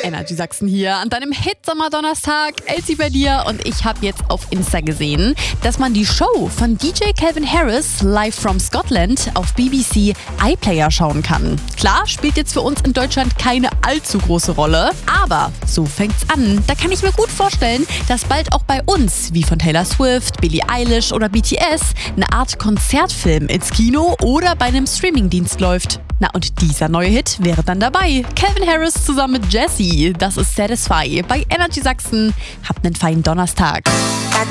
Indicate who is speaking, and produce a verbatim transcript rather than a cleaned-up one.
Speaker 1: Energy Sachsen hier an deinem Hit-Sommer-Donnerstag. Elsie bei dir und ich habe jetzt auf Insta gesehen, dass man die Show von D J Calvin Harris live from Scotland auf B B C iPlayer schauen kann. Klar, spielt jetzt für uns in Deutschland keine allzu große Rolle, aber so fängt's an. Da kann ich mir gut vorstellen, dass bald auch bei uns, wie von Taylor Swift, Billie Eilish oder B T S, eine Art Konzertfilm ins Kino oder bei einem Streamingdienst läuft. Na und dieser neue Hit wäre dann dabei. Calvin Harris zusammen mit Jessie. Das ist Satisfy bei Energy Sachsen. Habt einen feinen Donnerstag.